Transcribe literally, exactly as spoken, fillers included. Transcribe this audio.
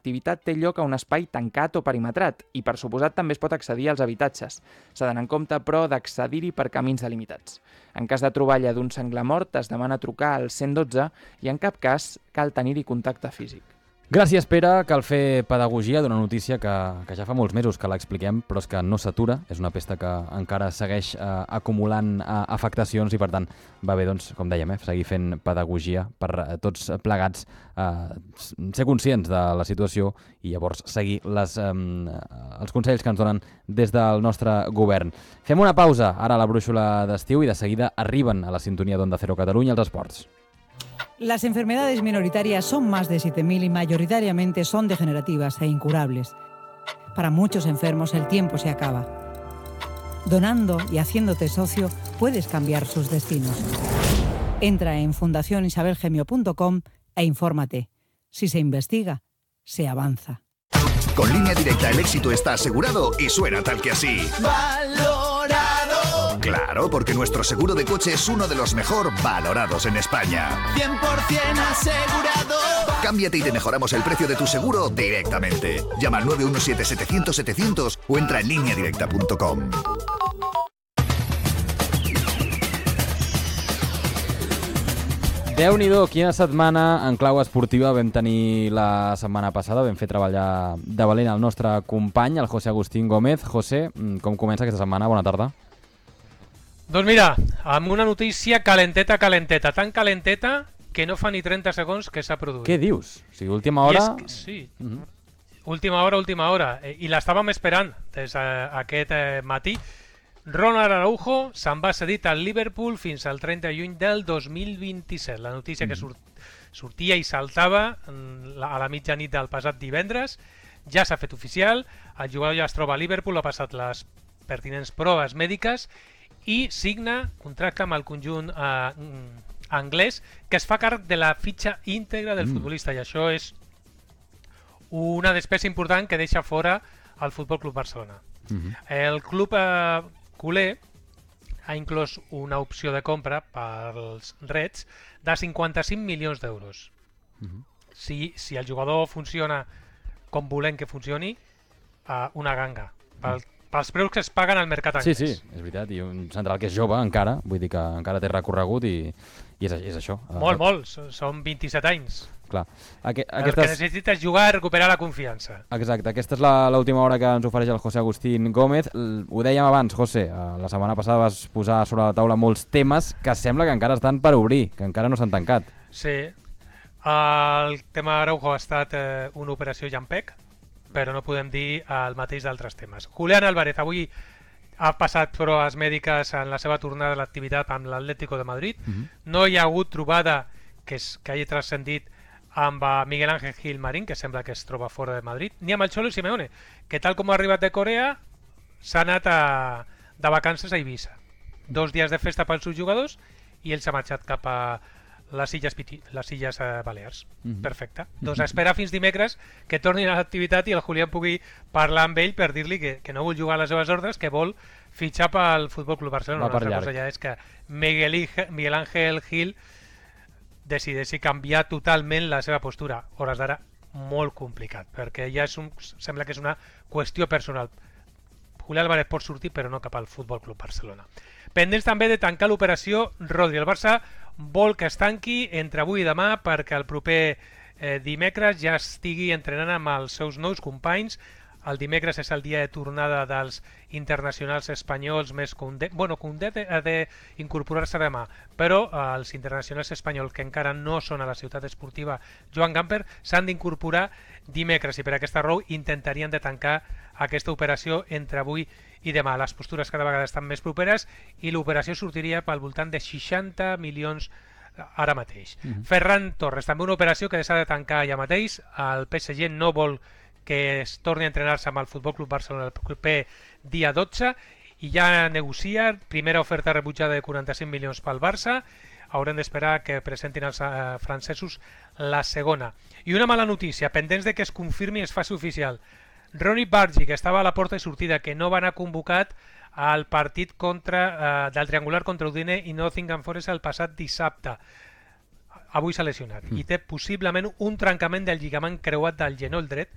l'activitat té lloc a un espai tancat o perimetrat i, per suposat, també es pot accedir als habitatges. S'ha d'anar en compte, però, d'accedir-hi per camins delimitats. En cas de troballa d'un senglar mort, es demana trucar al cent dotze i, en cap cas, cal tenir-hi contacte físic. Gràcies, Pere. Cal fer pedagogia d'una notícia que, que ja fa molts mesos que l'expliquem, però és que no s'atura. És una pesta que encara segueix eh, acumulant eh, afectacions i, per tant, va bé, doncs, com dèiem, eh, seguir fent pedagogia per eh, tots plegats eh, ser conscients de la situació i llavors seguir les, eh, els consells que ens donen des del nostre govern. Fem una pausa ara a la brúixola d'estiu i de seguida arriben a la sintonia d'Onda Cero Catalunya els esports. Las enfermedades minoritarias son más de siete mil y mayoritariamente son degenerativas e incurables. Para muchos enfermos el tiempo se acaba. Donando y haciéndote socio puedes cambiar sus destinos. Entra en fundación isabel gemio punto com e infórmate. Si se investiga, se avanza. Con Línea Directa el éxito está asegurado y suena tal que así. ¡Valorado! Claro, porque nuestro seguro de coche es uno de los mejor valorados en España. cien por ciento asegurado. Cámbiate y te mejoramos el precio de tu seguro directamente. Llama al nueve uno siete setecientos setecientos o entra en línea directa punto com. Déu-n'hi-do, quina setmana en clau esportiva vam tenir la setmana passada. Vam fer treballar de valent el nostre company, el José Agustín Gómez. José, com comença aquesta setmana? Bona tarda. Doncs mira, amb una notícia calenteta, calenteta, tan calenteta que no fa ni trenta segons que s'ha produït. Què dius? O sigui, última hora... Que, sí, uh-huh. última hora, última hora. I l'estàvem esperant des d'aquest eh, matí. Ronald Araujo se'n va cedit al Liverpool fins al trenta de juny del dos mil vint-i-set. La notícia que surt, sortia i saltava a la mitjanit del passat divendres ja s'ha fet oficial. El jugador ja es troba a Liverpool, ha passat les pertinents proves mèdiques i signa contracte amb el conjunt eh, anglès que es fa càrrec de la fitxa íntegra del mm. futbolista, i això és una despesa important que deixa fora el Futbol Club Barcelona. Mm-hmm. El club eh, culer ha inclòs una opció de compra pels Reds de cinquanta-cinc milions d'euros. Mm-hmm. Si, si el jugador funciona com volem que funcioni, eh, una ganga. Pel, pels preus que es paguen al mercat anglès. Sí, sí, és veritat. I un central que és jove encara, vull dir que encara té recorregut i, i és, és això. Molt, uh, molt. Són vint-i-set anys. Clar. Aqu aquestes... El que necessita és jugar a recuperar la confiança. Exacte. Aquesta és l'última hora que ens ofereix el José Agustín Gómez. Ho dèiem abans, José, la setmana passada vas posar sobre la taula molts temes que sembla que encara estan per obrir, que encara no s'han tancat. Sí. El tema Araujo ha estat eh, una operació llampec, però no podem dir el mateix d'altres temes. Julián Álvarez avui ha passat proves mèdiques en la seva tornada a l'activitat amb l'Atlético de Madrid. Uh-huh. No hi ha hagut trobada que, es, que hagi transcendit amb Miguel Ángel Gil Marín, que sembla que es troba fora de Madrid, ni amb el Cholo Simeone, que tal com ha arribat de Corea s'ha anat a, de vacances a Eivissa. Dos dies de festa pels seus jugadors i ell s'ha marxat cap a les Illes, Piti, les Illes uh, Balears. Mm-hmm. Perfecte. Mm-hmm. Doncs espera fins dimecres que tornin a l'activitat i el Julián pugui parlar amb ell per dir-li que, que no vol jugar a les seves ordres, que vol fitxar pel Futbol Club Barcelona. Una altra cosa ja és que Miguel, Miguel Ángel Gil decideixi canviar totalment la seva postura. Hores d'ara molt complicat, perquè ja és un, sembla que és una qüestió personal. Julián Álvarez pot sortir, però no cap al Futbol Club Barcelona. Pendents també de tancar l'operació Rodri. El Barça vol que es tanqui entre avui i demà perquè el proper eh, dimecres ja estigui entrenant amb els seus nous companys. El dimecres és el dia de tornada dels internacionals espanyols més Koundé. Bueno, Koundé ha d'incorporar-se demà, però eh, els internacionals espanyols que encara no són a la ciutat esportiva Joan Gamper s'han d'incorporar dimecres i per aquesta raó intentarien de tancar aquesta operació entre avui i demà. Les postures cada vegada estan més properes i l'operació sortiria pel voltant de seixanta milions ara mateix. Mm-hmm. Ferran Torres, també una operació que s'ha de tancar ja mateix. El P S G no vol que es torni a entrenar-se amb el Futbol Club Barcelona el proper dia dotze i ja negocia, primera oferta rebutjada de quaranta-cinc milions pel Barça. Haurem d'esperar que presentin els eh, francesos la segona. I una mala notícia, pendents de que es confirmi i es faci oficial. Ronnie Bargi, que estava a la porta de sortida, que no va anar convocat al partit contra, eh, del triangular contra Udine i Nottingham Forest el passat dissabte. Avui s'ha lesionat mm. i té possiblement un trencament del lligament creuat del genoll dret,